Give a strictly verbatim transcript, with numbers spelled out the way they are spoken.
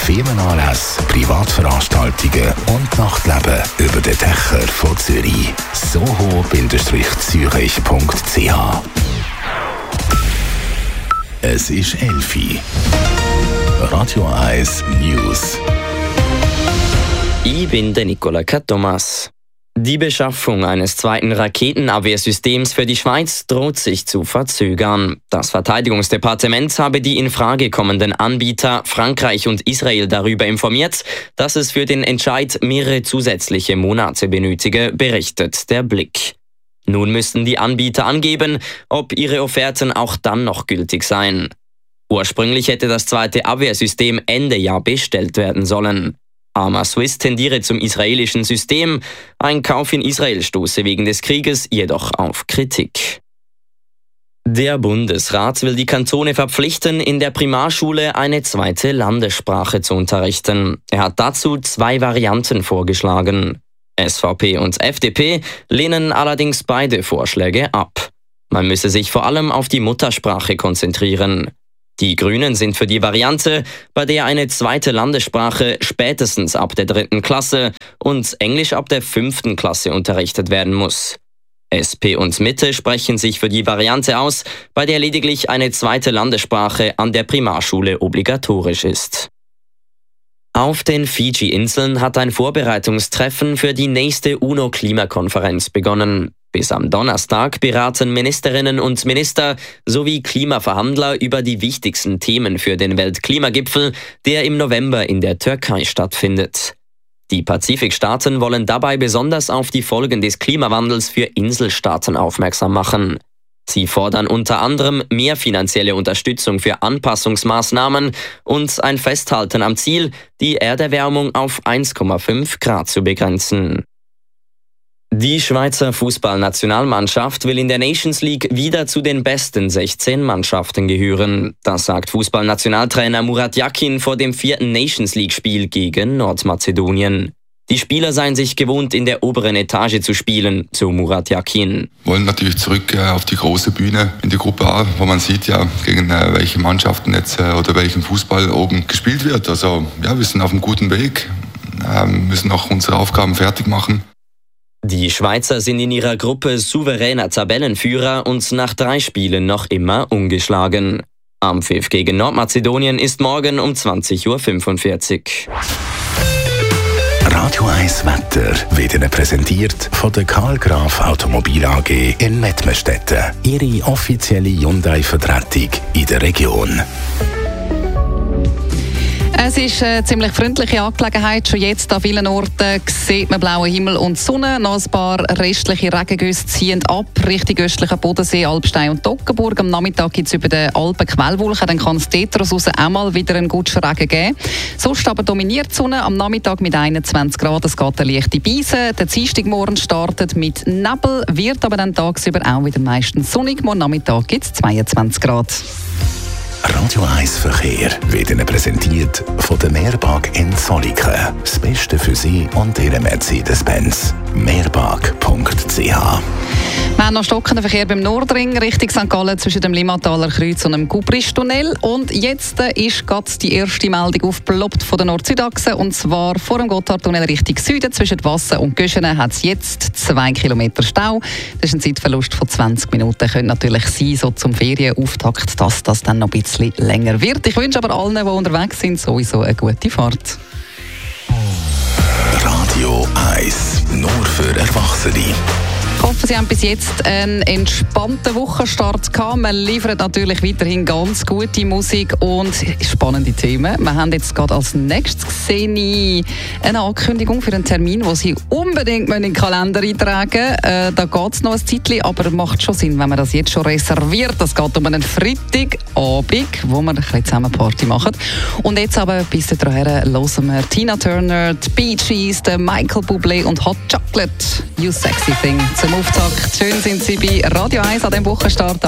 Firmenanlässe, Privatveranstaltungen und Nachtleben über den Dächern von Zürich. soho Zürich punkt c h. Es ist elf Uhr. Radio eins News. Ich bin der Nicola Thomas. Die Beschaffung eines zweiten Raketenabwehrsystems für die Schweiz droht sich zu verzögern. Das Verteidigungsdepartement habe die in Frage kommenden Anbieter Frankreich und Israel darüber informiert, dass es für den Entscheid mehrere zusätzliche Monate benötige, berichtet der Blick. Nun müssten die Anbieter angeben, ob ihre Offerten auch dann noch gültig seien. Ursprünglich hätte das zweite Abwehrsystem Ende Jahr bestellt werden sollen. Arma Swiss tendiere zum israelischen System, ein Kauf in Israel stoße wegen des Krieges jedoch auf Kritik. Der Bundesrat will die Kantone verpflichten, in der Primarschule eine zweite Landessprache zu unterrichten. Er hat dazu zwei Varianten vorgeschlagen. S V P und F D P lehnen allerdings beide Vorschläge ab. Man müsse sich vor allem auf die Muttersprache konzentrieren. Die Grünen sind für die Variante, bei der eine zweite Landessprache spätestens ab der dritten Klasse und Englisch ab der fünften Klasse unterrichtet werden muss. S P und Mitte sprechen sich für die Variante aus, bei der lediglich eine zweite Landessprache an der Primarschule obligatorisch ist. Auf den Fidschi-Inseln hat ein Vorbereitungstreffen für die nächste UNO-Klimakonferenz begonnen. Bis am Donnerstag beraten Ministerinnen und Minister sowie Klimaverhandler über die wichtigsten Themen für den Weltklimagipfel, der im November in der Türkei stattfindet. Die Pazifikstaaten wollen dabei besonders auf die Folgen des Klimawandels für Inselstaaten aufmerksam machen. Sie fordern unter anderem mehr finanzielle Unterstützung für Anpassungsmaßnahmen und ein Festhalten am Ziel, die Erderwärmung auf eins Komma fünf Grad zu begrenzen. Die Schweizer Fußballnationalmannschaft will in der Nations League wieder zu den besten sechzehn Mannschaften gehören. Das sagt Fußballnationaltrainer Murat Yakin vor dem vierten Nations League-Spiel gegen Nordmazedonien. Die Spieler seien sich gewohnt, in der oberen Etage zu spielen, so Murat Yakin. Wir wollen natürlich zurück äh, auf die große Bühne in die Gruppe A, wo man sieht ja, gegen äh, welche Mannschaften jetzt äh, oder welchen Fußball oben gespielt wird. Also ja, wir sind auf einem guten Weg, äh, müssen auch unsere Aufgaben fertig machen. Die Schweizer sind in ihrer Gruppe souveräner Tabellenführer und nach drei Spielen noch immer ungeschlagen. Am Pfiff gegen Nordmazedonien ist morgen um zwanzig Uhr fünfundvierzig. Radio eins Wetter wird Ihnen präsentiert von der Karl Graf Automobil A G in Mettmerstetten. Ihre offizielle Hyundai-Vertretung in der Region. Es ist eine ziemlich freundliche Angelegenheit. Schon jetzt an vielen Orten sieht man blauen Himmel und Sonne. Noch ein paar restliche Regengüsse ziehen ab Richtung östlichen Bodensee, Alpstein und Toggenburg. Am Nachmittag gibt es über den Alpen Quellwolken. Dann kann es dort raus auch mal wieder einen guten Regen geben. Sonst aber dominiert die Sonne am Nachmittag mit einundzwanzig Grad. Es geht eine leichte Beise. Der Dienstagmorgen startet mit Nebel, wird aber dann tagsüber auch wieder meistens sonnig. Morgen Nachmittag gibt es zweiundzwanzig Grad. Radio eins Verkehr wird Ihnen präsentiert von der Meerbag in Zolliken. Das Beste für Sie und Ihre Mercedes-Benz. meerbag punkt c h. Wir haben noch stockenden Verkehr beim Nordring Richtung Sankt Gallen zwischen dem Limmataler Kreuz und dem Gubristunnel. Und jetzt ist gerade die erste Meldung aufgeploppt von der Nord-Süd-Achse. Und zwar vor dem Gotthardtunnel Richtung Süden zwischen Wassen und Göschenen hat es jetzt zwei Kilometer Stau. Das ist ein Zeitverlust von zwanzig Minuten. Könnte natürlich sein, so zum Ferienauftakt, dass das dann noch ein bisschen länger wird. Ich wünsche aber allen, die unterwegs sind, sowieso eine gute Fahrt. Radio eins, nur für Erwachsene. Ich hoffe, Sie haben bis jetzt einen entspannten Wochenstart gehabt. Wir liefern natürlich weiterhin ganz gute Musik und spannende Themen. Wir haben jetzt gerade als nächstes gesehen eine Ankündigung für einen Termin, den Sie unbedingt in den Kalender eintragen müssen. Äh, da geht es noch ein Zeitchen, aber es macht schon Sinn, wenn man das jetzt schon reserviert. Das geht um einen Freitagabend, wo wir ein bisschen zusammen Party machen. Und jetzt aber bis dahin hören wir Tina Turner, die Bee Gees, Michael Bublé und Hot Chocolate. You Sexy Thing. Zum Auftakt. Schön sind Sie bei Radio eins an diesem Wochenstart.